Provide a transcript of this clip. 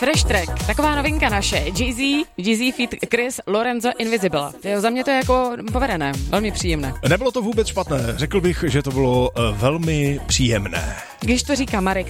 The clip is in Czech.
Fresh track, taková novinka naše. Jay-Z feat. Chris Lorenzo Invisible. Za mě to je jako povedené, velmi příjemné. Nebylo to vůbec špatné, řekl bych, že to bylo velmi příjemné. Když to říká Marek